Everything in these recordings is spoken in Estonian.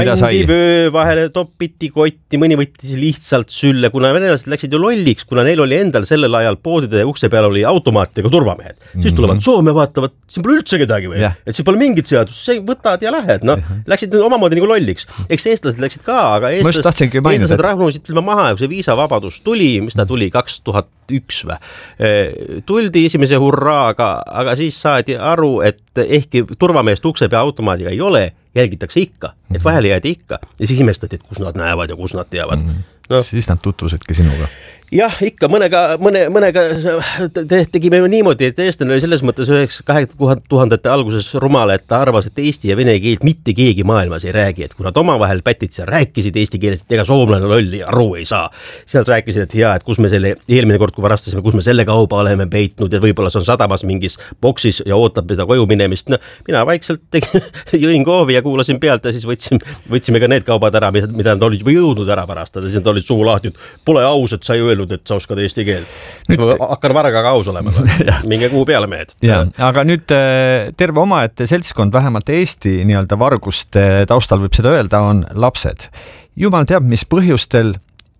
vöö vahele topiti kotti, mõni võttis lihtsalt sülle, kuna venelased läksid ju lolliks, kuna neil oli endal sellel ajal poodide ukse peal oli automaatidega turvamehed. Siis tulevad Soome, vaatavad, siin pole üldse kedagi või, et siin pole mingit seadust, võtad ja lähed, läksid omamoodi nagu lolliks. Eks eestlased läksid ka, aga eestlased rahnusid maha ja kui see viisavabadus tuli, mis ta tuli 2001 või, tuldi esimese hurraaga, aga siis saadi aru, et ehkki turvameest ukse pea automaadiga ei ole, jälgitakse ikka, et vahele jäädi ikka ja siis imestati, et kus nad näevad ja kus nad teavad. Siis nad tutvusidki sinuga. Jah, ikka mõnega tegime niimoodi, et eestlane oli selles mõttes 2000 alguses rumal, et ta arvas, et eesti ja vene keelt mitte keegi maailmas ei räägi, et kui nad omavahel pätid seal rääkisid eesti keelest, et ega soomlane lolli aru ei saa. Siis nad rääkisid, et hea, et kus me selle eelmine kord, kui varastasime, kus me selle kauba oleme peitnud ja võib-olla see on sadamas mingis boksis ja ootab mida koju minemist. Mina vaikselt jõin koovi ja kuulasin pealt ja siis võtsime ka need kaubad ära, mida nad olid jõudnud ära varastada. Siis nad olid suu lahti, et pole aus, et sa ei öelnud, et sa oskad eesti keelt. Hakkan vargaga aus olema. Minge kuhu peale mehed. Aga nüüd terve omaette seltskond, vähemalt Eesti nii-öelda varguste taustal võib seda öelda, on lapsed. Jumal teab, mis põhjustel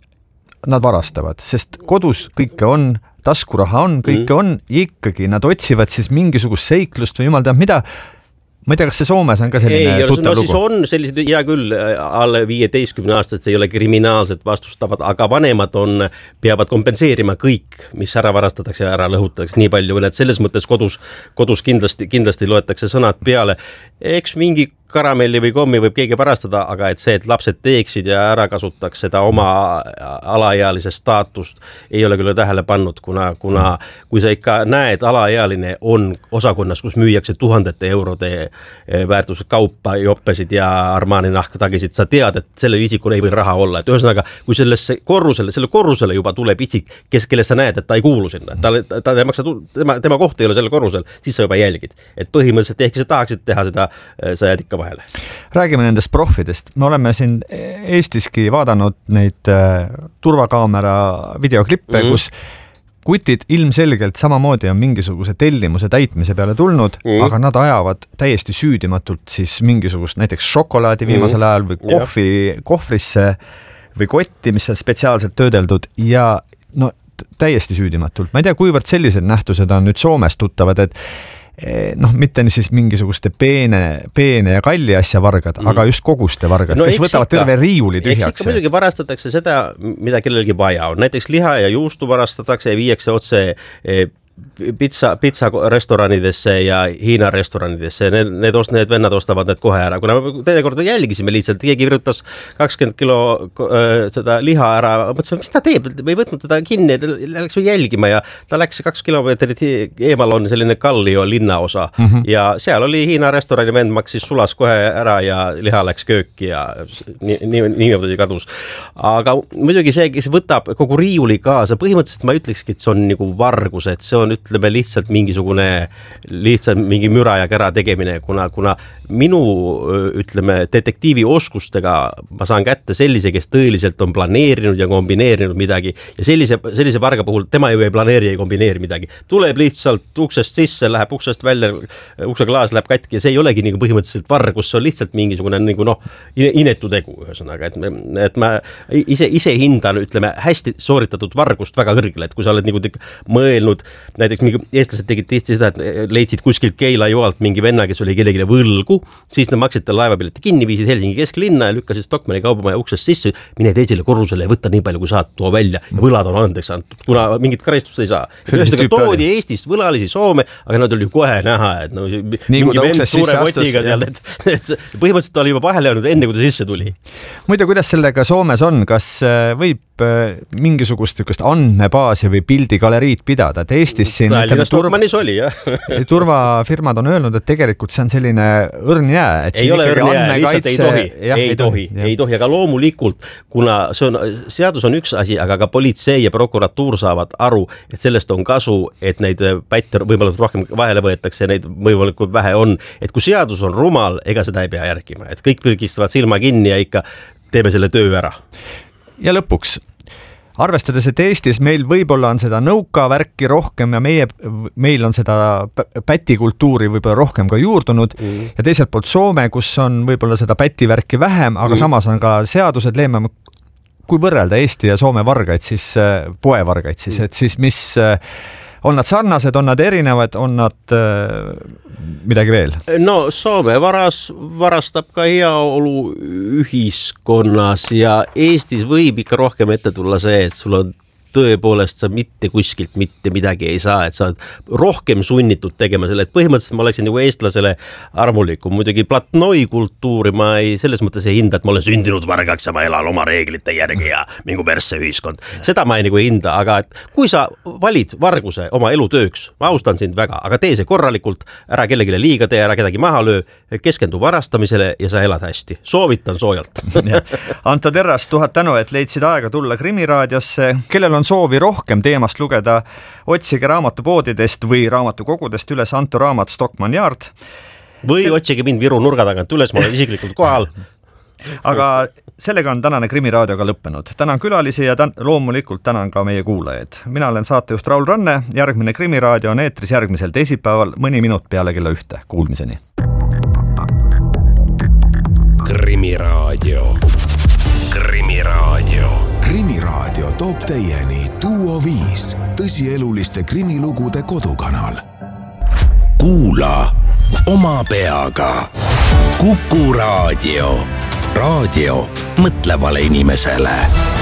nad varastavad, sest kodus kõike on, taskuraha on, kõike on, ikkagi nad otsivad siis mingisugust seiklust või jumal teab mida. Ma ei tea, kas see Soomes on ka selline tuttav lugu? Siis on sellised, hea küll, alle 15 aastast ei ole kriminaalselt vastustavad, aga vanemad peavad kompenseerima kõik, mis ära varastatakse ja ära lõhutatakse nii palju, et selles mõttes kodus kindlasti loetakse sõnad peale. Eks mingi karamelli või kommi võib keegi varastada, aga et see, et lapsed teeksid ja ära kasutaks seda oma alaealise staatust, ei ole küll tähele pannud, kuna kui sa ikka näed, alaealine on osakonnas, kus müüakse 1000 eurode väärtused kaupa, joppesid ja Armani nahktagisid, sa tead, et sellel isikul ei või raha olla. Et ühesõnaga, kui selle korrusele juba tuleb isik, kellest sa näed, et ta ei kuulu sinna, tema koht ei ole sellel korrusel, siis sa juba jälgid. Et põhimõtteliselt ehk sa tahaksid teha seda, sa jääd ikka vahele. Räägime nendest profidest. Me oleme siin Eestiski vaadanud neid turvakaamera videoklippe, kus kutid ilmselgelt samamoodi on mingisuguse tellimuse täitmise peale tulnud, aga nad ajavad täiesti süüdimatult siis mingisugust näiteks šokolaadi viimasel ajal või kohvrisse või kotti, mis on spetsiaalselt töödeldud ja täiesti süüdimatult. Ma ei tea, kuivõrd sellised nähtused on nüüd Soomes tuttavad, et mitte siis mingisuguste peene ja kalli asja vargad, aga just koguste vargad, kes võtavad terve riiuli tühjaks. Eks ikka muidugi varastatakse seda, mida kellelgi vaja on. Näiteks liha ja juustu varastatakse ja viiakse otse pizza restoranidesse ja Hiina restoranidesse. Need vennad ostavad need kohe ära. Kuna me teinekord jälgisime lihtsalt, keegi virrutas 20 kilo seda liha ära, mõtlesime, mis ta teeb, või võtnud teda kinni, läks või jälgima ja ta läks 2 kilomeetrit eemal on selline Kallio linnaosa ja seal oli Hiina restorani vend, maksis sulas kohe ära ja liha läks kööki ja niimoodi kadus. Aga muidugi see, kes võtab kogu riiuli kaasa, põhimõtteliselt ma ütlekski, et see on nagu vargus, et see on ütleme lihtsalt mingi müra ja kära tegemine, kuna minu detektiivi oskustega ma saan kätte sellise, kes tõeliselt on planeerinud ja kombineerinud midagi ja sellise varga puhul tema ju ei planeeri ja ei kombineeri midagi. Tuleb lihtsalt uksest sisse, läheb uksest välja, ukseklaas läheb katki ja see ei olegi nagu põhimõtteliselt vargus, see on lihtsalt mingisugune inetu tegu ühesõnaga, et ma ise hindan hästi sooritatud vargust väga kõrgele, et kui sa oled nagu mõelnud, näiteks eestlased tegid tihti seda, et leidsid kuskilt Keila joalt mingi venna, kes oli kellelegi võlgu, siis nad maksid tal laevapileti kinni, viisid Helsingi kesklinna ja lükkasid Stockmanni kaubamaja uksest sisse, mine teisele korrusele ja võtta nii palju, kui saad, too välja ja võlad on andeks antud, kuna mingit karistust ei saa. Toodi Eestist võlalisi Soome, aga nad oli ju kohe näha, et mingi vend suure kotiga seal, et põhimõtteliselt oli juba vahele jäänud enne, kui ta sisse tuli. Muide, kuidas sellega Soomes on? Kas võib mingisugust andmebaasi või pildigaleriid pidada, et Eestis siin oli, jah. Turvafirmad on öelnud, et tegelikult see on selline õrn jää. Ei ole õrn jää, lihtsalt ei tohi, aga loomulikult, kuna seadus on üks asi, aga ka politsei ja prokuratuur saavad aru, et sellest on kasu, et neid pätte võimalikult rohkem vahele võetakse ja neid võimalikult vähe on, et kui seadus on rumal, ega seda ei pea järgima, et kõik pürgistavad silma kinni ja ikka teeme selle töö ära. Ja lõpuks, arvestades, et Eestis meil võib-olla on seda nõukavärki rohkem ja meil on seda pätikultuuri võib-olla rohkem ka juurdunud ja teiselt poolt Soome, kus on võib-olla seda pätivärki vähem, aga samas on ka seadused leemem, kui võrrelda Eesti ja Soome vargaid, siis poevargaid, siis, et siis mis on nad sarnased, on nad erinevad, on nad midagi veel? No Soome varastab ka heaolu ühiskonnas ja Eestis võib ikka rohkem ette tulla see, et sul on tõepoolest sa mitte kuskilt mitte midagi ei saa, et sa oled rohkem sunnitud tegema selle, et põhimõtteliselt ma oleksin nagu eestlasele armulikum. Muidugi platnoi kultuuri ma ei, selles mõttes ei hinda, et ma olen sündinud vargaks ja ma elan oma reeglite järgi ja mingu persse ühiskond. Seda ma ei nagu hinda, aga et kui sa valid varguse oma elutööks, ma austan sind väga, aga tee see korralikult, ära kellegile liiga tee, ära kedagi maha löö, keskendu varastamisele ja sa elad hästi. Soovitan soojalt. Anto Terras, 1000 tänu, et leidsid aega tulla Krimiraadiosse. Kellel on soovi rohkem teemast lugeda, otsige raamatupoodidest või raamatukogudest üles Anto raamat Stockmann Yard. Või otsige mind Viru nurga tagant üles, ma olen isiklikult kohal. Aga sellega on tänane Krimiraadioga lõppenud. Tänan külalisi ja loomulikult tänan ka meie kuulajaid. Mina olen saatejuht Raul Ranne, järgmine Krimiraadio on eetris järgmisel teisipäeval, mõni minut peale kella 1. Kuulmiseni. Krimiraadio. Krimiraadio. Krimiraadio toob teieni Duo 5, tõsieluliste krimilugude kodukanal. Kuula oma peaga. Kuku Raadio. Raadio mõtlevale inimesele.